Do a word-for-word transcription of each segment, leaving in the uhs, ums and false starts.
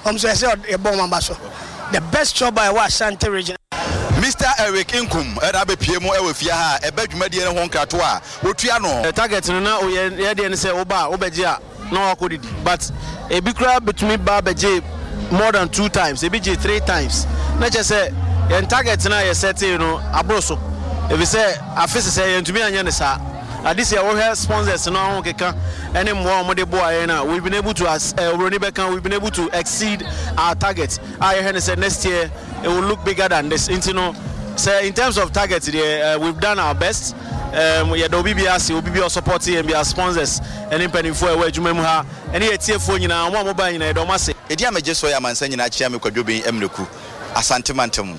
Um so I say a bomb ambassador. The best job by what Ashanti region. Mister Eric Inkum, Erabe P M O Ewefia ha, ebe dwumadi ne ho nkrato a, wotua no. Target no na ye de ne say oba obegye no akodidi. But e bi kra betumi ba beje more than two times, e bi je three times. Na che say yen target na ye set you know abroso. If you say afise say yen tumi anya ne sa. And this year we have sponsors no keka any more mo de boy na we've been able to as uh, we've been able to exceed our targets. I heard say next year it will look bigger than this. You know, so in terms of targets uh, we've done our best. Um yeah, the O B B S, O B B S supporting and be our sponsors and in penny for where jumemu ha any E T F phone nyina one mobile nyina do ma say. Edi amaje so ya mansa nyina chia me kwadwoben emreku Asante Mantem.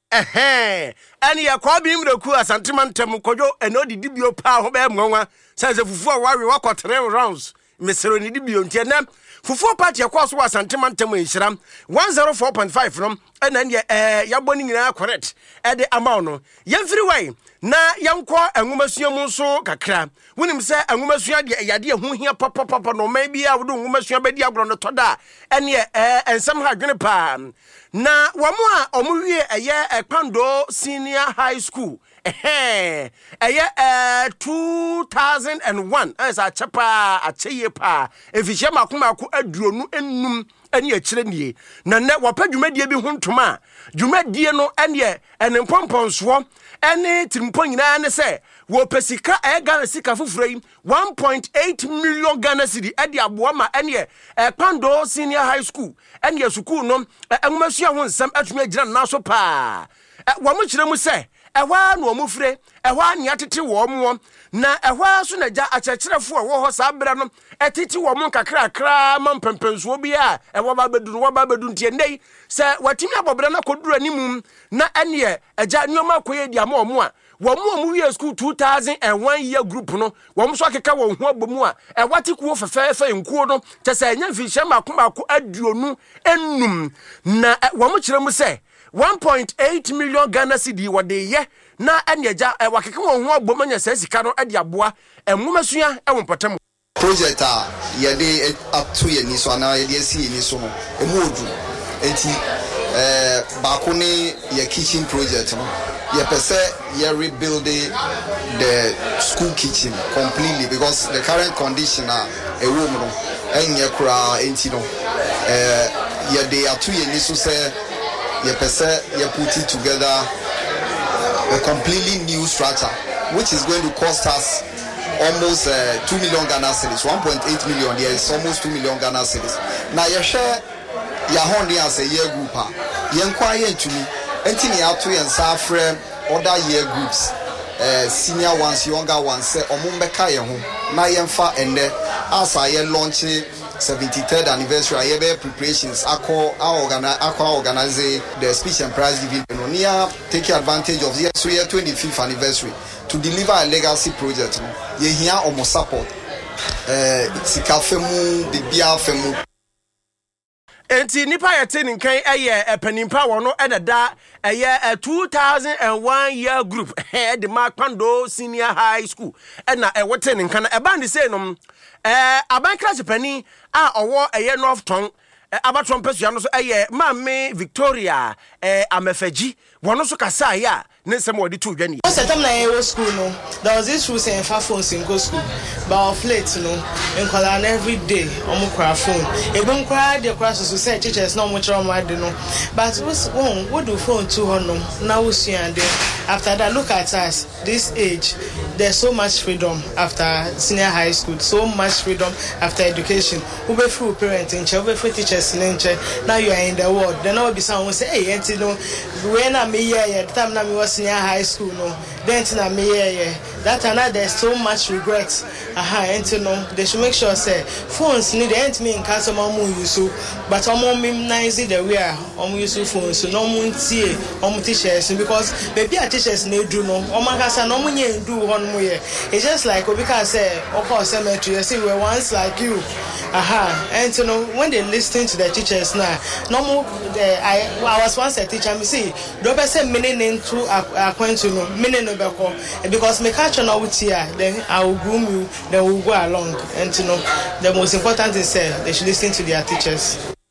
Eh ani ya kwa bi mreku Asante Mantem kodwo eno didi bio pa ho be mwanwa say se fufu awawe wakotre rounds mesero ni dibio ntia na fufu party akwa so Asante Mantem enhira one oh four point five no ena ne eh yaboni nyina correct e de amount no yemfiri wai na yankọ enwumasua mu nso kakra wonim se enwumasua de yade ho hia papa papa no mai bia wo enwumasua bedi agro no toda ene eh ensem ha dwene pa na wamu a omuwie eye Ekpando Senior High School eh eye eh two thousand one as a chapa a cheye pa efihye makomako aduonu ennum ene akire nie na ne wapa dwumadie bi ho ntoma dwumadie no ene ene pomponso ene tirimpo nyina ne se wo pesika e Ghana sika fufurei one point eight million Ghana cedi e de aboa ma ene Ekpando Senior High School ene school no enwumasua ho nsam atumi agira na so pa wo mo kire mu se ehwa na omu fire ehwa ne atete wo mo na ehwa so na ja akyerkyerefo a wo ho sa bra no etete wo mo kakra kra ma mpempenso bi a ehwa ba bedu wo ba bedu ntie nei se watimi abobra na koduru animum na ene eja nyoma koye dia ma omo a wo mo omu wie school two thousand one year group no wo mo so akeka wo ho abomu a ehwa tikuo fefefe nkuo no te se enya mfihye makomako aduonu ennum na wo mo kire mu se one point eight million Ghana cedi wode ye na aneja e wakeke won ho agbomanya sasika no ade aboa enwomasua e wonpotam project a ye de up to ye ni so na ye de si ni so no emodu enti eh ba ko ni ye kitchen project no ye pese ye rebuild the school kitchen completely because the current condition a e wo no enye kura enti no eh ye de atu ye ni so say you you put it together a completely new structure, which is going to cost us almost uh, two million Ghana cedis, one point eight million. There is almost two million Ghana cedis. Now you share your honey as a year group. You inquire to me, and you have to and other year groups, uh, senior ones, younger ones, say, Omumbeka Yahu, Nayemfa, and as I launch seventy-third anniversary ayebe preparations akọ organize akọ organize the speech and prize giving near take advantage of the so year twenty-fifth anniversary to deliver a legacy project ye hia omo support eh sika femu de bia femu enti nipa yete nkan eye epanimpa wono edada eye two thousand one year group eh the Ekpando Senior High School na e wote nkan e band say no eh aban class pani a owo eye North Tongue abatron pesua no so eye Mame Victoria eh Amefeji wono so kasa ya ne sem wodi to dwane o setam na e school no there was this rule saying fa phones in go school but of late no en call every day omo kra phone e bon kra de kra so say teachers no mo kra mo ade no but won wo do phone to hono na wo sua de after that look at us this age there's so much freedom after senior high school so much freedom after education we be free parenting che we free teachers in che now you are in the world then all be someone say hey enti no when I me here the time na me was senior high school no then na me here that and that there's so much regret aha enti no they should make sure say phones need ent me in case mo use but omo minimize the way omo use phones so no mo ntie omo teachers because maybe a teachers need do no omo kasa no mo nye do hon mo here it's just like obi can say okọ cemetery you see we once like you aha enti no when they listen to the teachers now no mo I I was once a teacher me see do be say meaning into acquaint no meaning no be call because me catch on out here then I will groom you then we will go along and you know the most important is say they should listen to their teachers.